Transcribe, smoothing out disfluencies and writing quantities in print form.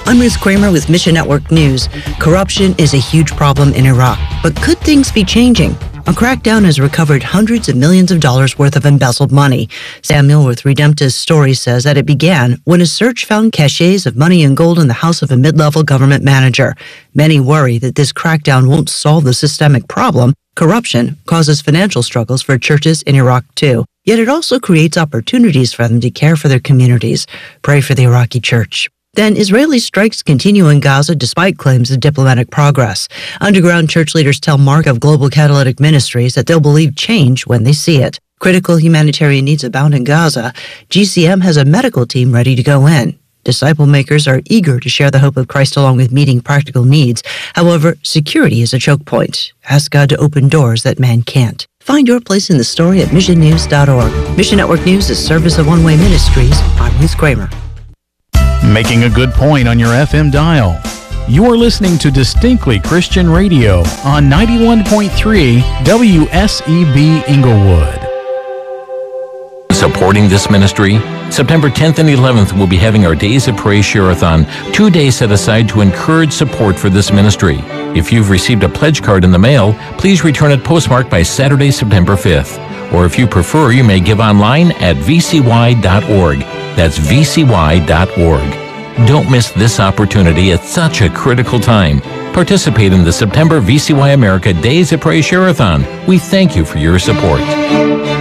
I'm Ruth Kramer with Mission Network News. Corruption is a huge problem in Iraq, but could things be changing? A crackdown has recovered hundreds of millions of dollars worth of embezzled money. Samuel with Redemptus Story says that it began when a search found caches of money and gold in the house of a mid-level government manager. Many worry that this crackdown won't solve the systemic problem. Corruption causes financial struggles for churches in Iraq too. Yet it also creates opportunities for them to care for their communities. Pray for the Iraqi church. Then Israeli strikes continue in Gaza despite claims of diplomatic progress. Underground church leaders tell Mark of Global Catalytic Ministries that they'll believe change when they see it. Critical humanitarian needs abound in Gaza. GCM has a medical team ready to go in. Disciple makers are eager to share the hope of Christ along with meeting practical needs. However, security is a choke point. Ask God to open doors that man can't. Find your place in the story at missionnews.org. Mission Network News is service of One Way Ministries. I'm Ruth Kramer. Making a good point on your FM dial. You are listening to Distinctly Christian Radio on 91.3 WSEB Inglewood. Supporting this ministry, September 10th and 11th, we'll be having our Days of Praise Share-a-thon, 2 days set aside to encourage support for this ministry. If you've received a pledge card in the mail, please return it postmarked by Saturday, September 5th. Or if you prefer, you may give online at vcy.org. That's vcy.org. Don't miss this opportunity at such a critical time. Participate in the September VCY America Days of Praise Share-a-thon. We thank you for your support.